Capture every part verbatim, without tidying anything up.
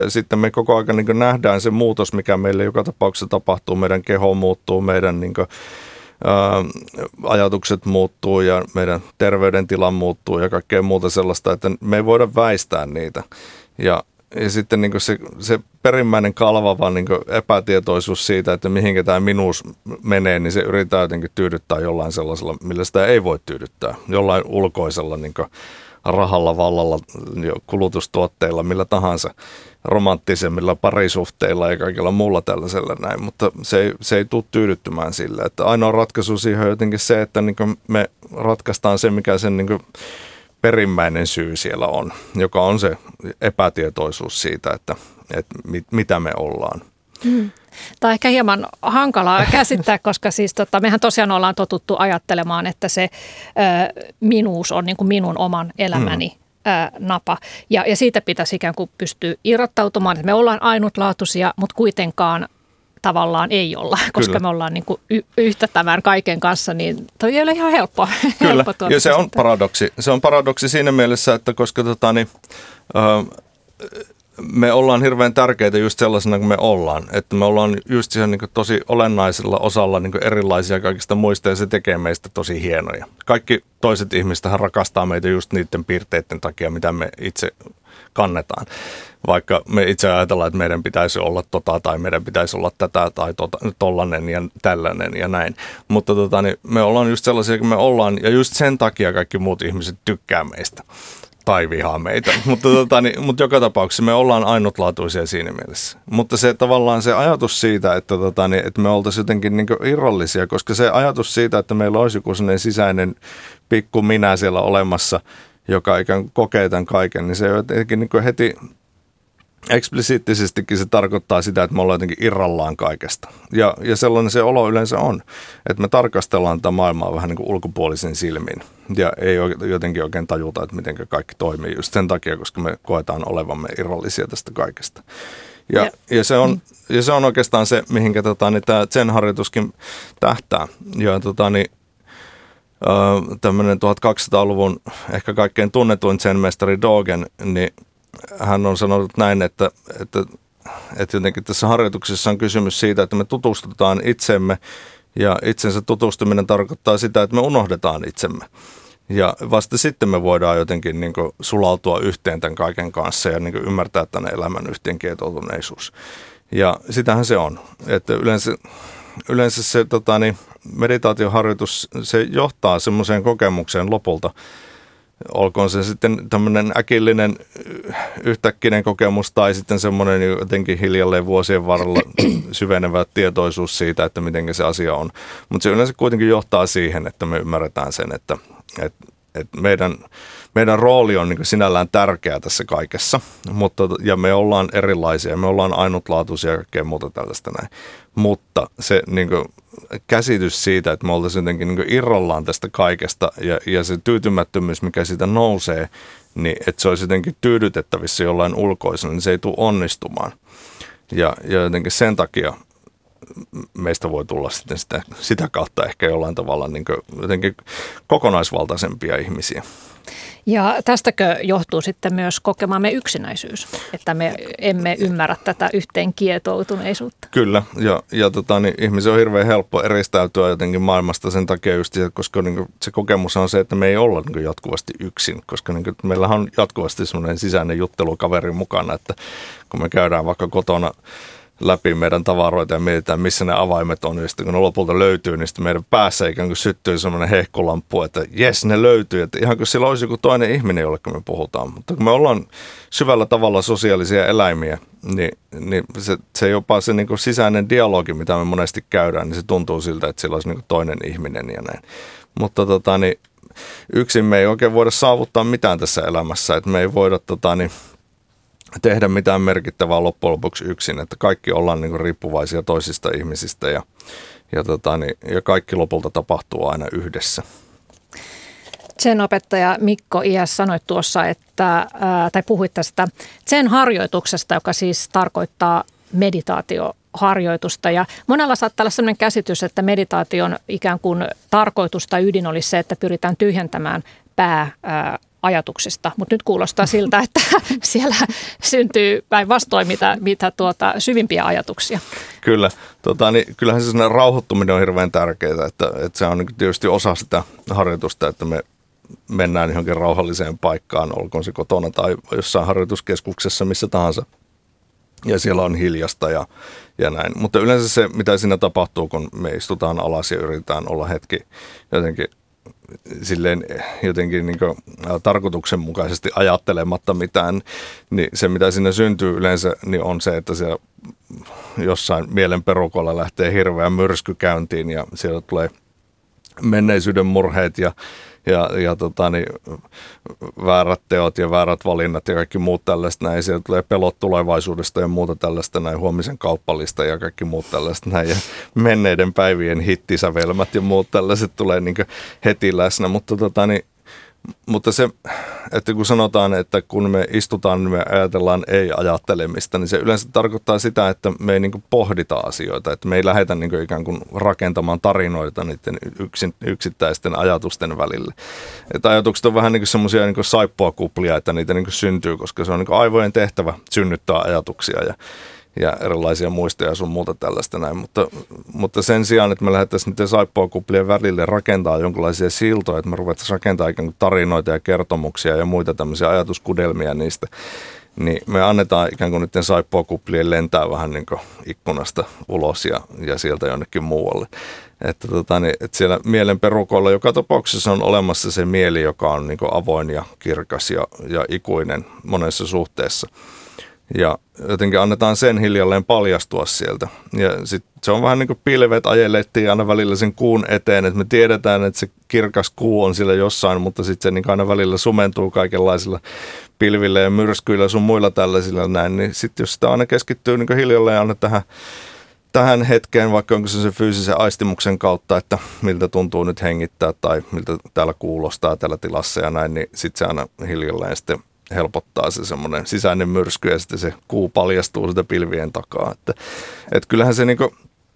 sitten me koko ajan niin kuin nähdään se muutos, mikä meille joka tapauksessa tapahtuu. Meidän keho muuttuu, meidän niin kuin, ää, ajatukset muuttuu ja meidän terveydentila muuttuu ja kaikkea muuta sellaista, että me ei voida väistää niitä. Ja, ja sitten niin kuin se, se perimmäinen kalvava niin kuin epätietoisuus siitä, että mihinkä tämä minuus menee, niin se yritetään jotenkin tyydyttää jollain sellaisella, millä sitä ei voi tyydyttää. Jollain ulkoisella niin kuin rahalla, vallalla, kulutustuotteilla, millä tahansa, romanttisemmilla parisuhteilla ja kaikilla muulla tällaisella näin, mutta se ei, se ei tule tyydyttymään sille. Että ainoa ratkaisu siihen on jotenkin se, että niin kuin me ratkaistaan se, mikä sen niin kuin perimmäinen syy siellä on, joka on se epätietoisuus siitä, että, että mit, mitä me ollaan. Hmm. Tämä on ehkä hieman hankalaa käsittää, koska siis tota, mehän tosiaan ollaan totuttu ajattelemaan, että se ö, minuus on niin kuin minun oman elämäni hmm. ö, napa. Ja, ja siitä pitäisi ikään kuin pystyä irrottautumaan, että me ollaan ainutlaatuisia, mutta kuitenkaan tavallaan ei olla, koska Kyllä. me ollaan niin kuin y- yhtä tämän kaiken kanssa, niin toi ei ole ihan helppo. Kyllä, helppo ja se on paradoksi. Se on paradoksi siinä mielessä, että koska tota, niin, ö, me ollaan hirveän tärkeitä just sellaisena kuin me ollaan, että me ollaan just siihen niin kuin tosi olennaisella osalla niin kuin erilaisia kaikista muista ja se tekee meistä tosi hienoja. Kaikki toiset ihmistähän rakastaa meitä just niiden piirteiden takia, mitä me itse kannetaan. Vaikka me itse ajatellaan, että meidän pitäisi olla tota tai meidän pitäisi olla tätä tai tota, tollainen ja tällainen ja näin. Mutta tota, niin me ollaan just sellaisia kuin me ollaan ja just sen takia kaikki muut ihmiset tykkää meistä. Tai vihaa meitä, mutta, tota, niin, mutta joka tapauksessa me ollaan ainutlaatuisia siinä mielessä. Mutta se tavallaan se ajatus siitä, että, tota, niin, että me oltaisiin jotenkin niin kuin irrallisia, koska se ajatus siitä, että meillä olisi joku sellainen sisäinen pikku minä siellä olemassa, joka ikään kuin kokee tämän kaiken, niin se jotenkin niin kuin heti eksplisiittisestikin se tarkoittaa sitä, että me ollaan jotenkin irrallaan kaikesta. Ja, ja sellainen se olo yleensä on, että me tarkastellaan tätä maailmaa vähän niin kuin ulkopuolisin silmin. Ja ei jotenkin oikein tajuta, että miten kaikki toimii just sen takia, koska me koetaan olevamme irrallisia tästä kaikesta. Ja, ja. ja, se, on, ja se on oikeastaan se, mihinkä tota, niin tämä Zen-harjoituskin tähtää. Ja tota, niin, äh, tämmöinen tuhatkaksisataaluvun ehkä kaikkein tunnetuin Zen-mestari Dogen, niin hän on sanonut näin, että, että, että jotenkin tässä harjoituksessa on kysymys siitä, että me tutustutaan itsemme ja itsensä tutustuminen tarkoittaa sitä, että me unohdetaan itsemme. Ja vasta sitten me voidaan jotenkin niin kuin sulautua yhteen tämän kaiken kanssa ja niin kuin ymmärtää tämän elämän yhteenkietoutuneisuus. Ja sitähän se on. Että yleensä, yleensä se tota, niin meditaatioharjoitus, se johtaa semmoiseen kokemukseen lopulta, olkoon se sitten tämmöinen äkillinen yhtäkkinen kokemus tai sitten semmoinen jotenkin hiljalleen vuosien varrella syvenevä tietoisuus siitä, että miten se asia on. Mutta se yleensä kuitenkin johtaa siihen, että me ymmärretään sen, että, että, että meidän, meidän rooli on niin kuin sinällään tärkeä tässä kaikessa, mutta, ja me ollaan erilaisia, me ollaan ainutlaatuisia ja kaikkea muuta tällaista näin. Mutta se niin kuin käsitys siitä, että me oltaisiin jotenkin niin kuin irrallaan tästä kaikesta ja, ja se tyytymättömyys, mikä siitä nousee, niin että se olisi jotenkin tyydytettävissä jollain ulkoisena, niin se ei tule onnistumaan. Ja, ja jotenkin sen takia meistä voi tulla sitten sitä, sitä kautta ehkä jollain tavalla niin kuin jotenkin kokonaisvaltaisempia ihmisiä. Ja tästäkö johtuu sitten myös kokemamme yksinäisyys, että me emme ymmärrä tätä yhteen kietoutuneisuutta? Kyllä, ja, ja tota, niin, ihmisen on hirveän helppo eristäytyä jotenkin maailmasta sen takia just, koska niin kuin, se kokemus on se, että me ei olla niin kuin, jatkuvasti yksin, koska niin kuin, meillähän on jatkuvasti semmoinen sisäinen juttelu kaverin mukana, että kun me käydään vaikka kotona läpi meidän tavaroita ja mietitään, missä ne avaimet on, ja sitten kun ne lopulta löytyy, niin sitten meidän päässä ikään kuin syttyy semmoinen hehkulamppu, että jes, ne löytyy, että ihan kuin sillä olisi joku toinen ihminen, jolle me puhutaan. Mutta kun me ollaan syvällä tavalla sosiaalisia eläimiä, niin, niin se, se jopa se niin kuin sisäinen dialogi, mitä me monesti käydään, niin se tuntuu siltä, että sillä olisi niin kuin toinen ihminen ja näin. Mutta tota, niin, yksin me ei oikein voida saavuttaa mitään tässä elämässä, että me ei voida tota, niin, tehdä mitään merkittävää loppujen lopuksi yksin, että kaikki ollaan niin kuin riippuvaisia toisista ihmisistä ja, ja, tota, niin, ja kaikki lopulta tapahtuu aina yhdessä. Zen-opettaja Mikko Iäs sanoit tuossa, että, ää, tai puhuit tästä Zen-harjoituksesta, joka siis tarkoittaa meditaatioharjoitusta. Ja monella saattaa olla sellainen käsitys, että meditaation ikään kuin tarkoitus tai ydin olisi se, että pyritään tyhjentämään pää ää, ajatuksista, mutta nyt kuulostaa siltä, että siellä syntyy päinvastoin mitä, mitä tuota, syvimpiä ajatuksia. Kyllä, tota, niin, kyllähän se rauhoittuminen on hirveän tärkeää, että, että se on niin tietysti osa sitä harjoitusta, että me mennään johonkin rauhalliseen paikkaan, olkoon se kotona tai jossain harjoituskeskuksessa, missä tahansa. Ja siellä on hiljasta ja, ja näin. Mutta yleensä se, mitä siinä tapahtuu, kun me istutaan alas ja yritetään olla hetki jotenkin silleen jotenkin niin kuin tarkoituksenmukaisesti ajattelematta mitään, niin se mitä siinä syntyy yleensä niin on se, että siellä jossain mielen perukolla lähtee hirveä myrsky käyntiin ja siellä tulee menneisyyden murheet ja Ja, ja tota, niin, väärät teot ja väärät valinnat ja kaikki muut tällaista näin. Sieltä tulee pelot tulevaisuudesta ja muuta tällaista näin, huomisen kauppalista ja kaikki muut tällaista näin. Ja menneiden päivien hittisävelmät ja muut tällaiset tulee niin kuin heti läsnä. Mutta, tota, niin, mutta se, että kun sanotaan, että kun me istutaan, niin me ajatellaan ei-ajattelemista, niin se yleensä tarkoittaa sitä, että me ei niin kuin pohdita asioita, että me ei lähdetä niin kuin ikään kuin rakentamaan tarinoita niiden yksin, yksittäisten ajatusten välille. Että ajatukset on vähän niin kuin semmoisia niin kuin saippuakuplia, että niitä niin kuin syntyy, koska se on niin kuin aivojen tehtävä synnyttää ajatuksia ja ja erilaisia muistoja ja sun muuta tällaista näin, mutta, mutta sen sijaan, että me lähdettäisiin niiden saippuakuplien välille rakentaa jonkinlaisia siltoja, että me ruvettaisiin rakentamaan ikään kuin tarinoita ja kertomuksia ja muita tämmöisiä ajatuskudelmia niistä, niin me annetaan ikään kuin niiden saippuakuplien lentää vähän niin kuin ikkunasta ulos ja, ja sieltä jonnekin muualle. Että, tota, niin, että siellä mielen perukoilla joka tapauksessa on olemassa se mieli, joka on niin kuin avoin ja kirkas ja, ja ikuinen monessa suhteessa. Ja jotenkin annetaan sen hiljalleen paljastua sieltä. Ja sitten se on vähän niin kuin pilvet ajelettiin aina välillä sen kuun eteen, että me tiedetään, että se kirkas kuu on siellä jossain, mutta sitten se niin aina välillä sumentuu kaikenlaisilla pilvillä ja myrskyillä sun muilla tällaisilla näin. Niin sitten jos sitä aina keskittyy niin kuin hiljalleen aina tähän, tähän hetkeen, vaikka onko se se fyysisen aistimuksen kautta, että miltä tuntuu nyt hengittää tai miltä täällä kuulostaa täällä tilassa ja näin, niin sitten se aina hiljalleen sitten helpottaa se semmoinen sisäinen myrsky ja sitten se kuu paljastuu sitä pilvien takaa. Että, että kyllähän se niinku,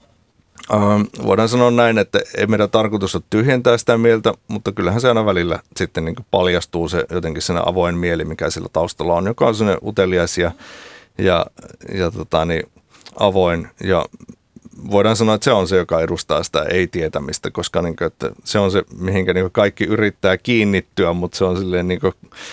ähm, voidaan sanoa näin, että ei meidän tarkoitus ole tyhjentää sitä mieltä, mutta kyllähän se aina välillä sitten niinku paljastuu se jotenkin sellainen avoin mieli, mikä sillä taustalla on, joka on sellainen utelias ja, ja, ja tota niin, avoin ja voidaan sanoa, että se on se, joka edustaa sitä ei-tietämistä, koska niinku, että se on se, mihinkä niinku kaikki yrittää kiinnittyä, mutta se on silleen niinku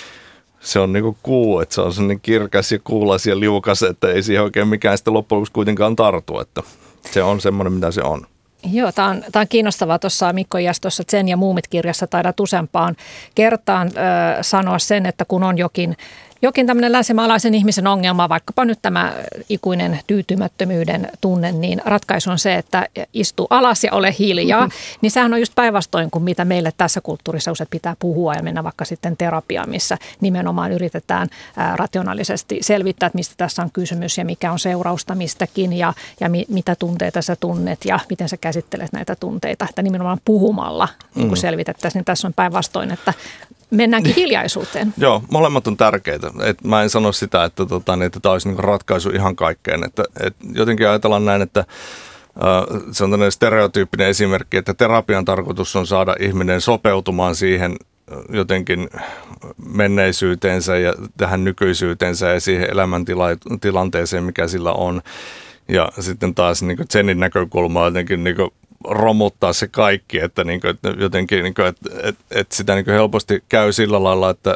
se on niin kuin kuu, että se on sellainen kirkas ja kuulas ja liukas, että ei siihen oikein mikään sitten loppujen lopuksi kuitenkaan tartu, että se on semmoinen, mitä se on. Joo, tämä on, tämä on kiinnostavaa. Tuossa Mikko Iäs tuossa Zen ja muumit-kirjassa taidat useampaan kertaan ö, sanoa sen, että kun on jokin Jokin tämmöinen länsimaalaisen ihmisen ongelma, vaikkapa nyt tämä ikuinen tyytymättömyyden tunne, niin ratkaisu on se, että istu alas ja ole hiljaa. Mm-hmm. Niin sehän on just päinvastoin kuin mitä meille tässä kulttuurissa usein pitää puhua ja mennä vaikka sitten terapiaan, missä nimenomaan yritetään ää, rationaalisesti selvittää, että mistä tässä on kysymys ja mikä on seurausta mistäkin ja, ja mi, mitä tunteita sä tunnet ja miten sä käsittelet näitä tunteita. Että nimenomaan puhumalla mm-hmm. kun selvitettäisiin, niin tässä on päinvastoin, että mennäänkin hiljaisuuteen. Joo, molemmat on tärkeitä. Et mä en sano sitä, että, tota, että tämä olisi niinku ratkaisu ihan kaikkeen. Että, et jotenkin ajatellaan näin, että äh, se on tämmöinen stereotyyppinen esimerkki, että terapian tarkoitus on saada ihminen sopeutumaan siihen jotenkin menneisyyteensä ja tähän nykyisyyteensä ja siihen elämäntilanteeseen, mikä sillä on. Ja sitten taas niin Zenin näkökulma jotenkin niin romuttaa se kaikki, että, niin kuin, että jotenkin niin kuin, että, että, että sitä niin kuin helposti käy sillä lailla, että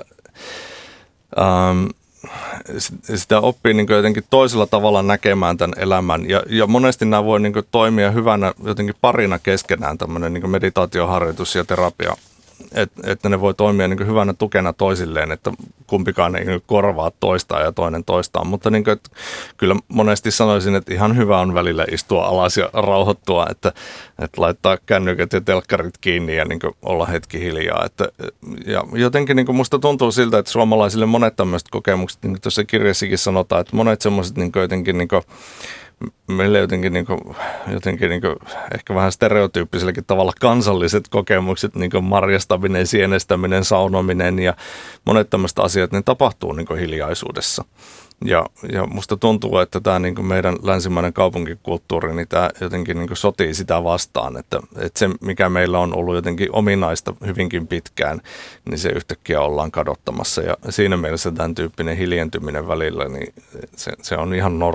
ähm, sitä oppii niin kuin jotenkin toisella tavalla näkemään tämän elämän. Ja, ja monesti nämä voi niin kuin toimia hyvänä jotenkin parina keskenään, tämmöinen niin kuin meditaatioharjoitus ja terapia. Että, että ne voi toimia niin kuin hyvänä tukena toisilleen, että kumpikaan ei niin kuin korvaa toistaan ja toinen toistaan. Mutta niin kuin, että kyllä monesti sanoisin, että ihan hyvä on välillä istua alas ja rauhoittua, että, että laittaa kännykät ja telkkarit kiinni ja niin kuin olla hetki hiljaa. Että, ja jotenkin niin kuin musta tuntuu siltä, että suomalaisille monet tämmöiset kokemukset, niin kuin tuossa kirjassakin sanotaan, että monet semmoiset niin kuin jotenkin niin kuin meille jotenkin, niin kuin, jotenkin niin kuin, ehkä vähän stereotyyppiselläkin tavalla kansalliset kokemukset, niin kuin marjastaminen, sienestäminen, saunominen ja monet tämmöiset asiat, ne tapahtuu niin kuin hiljaisuudessa. Ja, ja musta tuntuu, että tämä niin kuin meidän länsimainen kaupunkikulttuuri, niin tämä jotenkin niin kuin sotii sitä vastaan, että, että se mikä meillä on ollut jotenkin ominaista hyvinkin pitkään, niin se yhtäkkiä ollaan kadottamassa. Ja siinä mielessä tämän tyyppinen hiljentyminen välillä, niin se, se on ihan normaalia.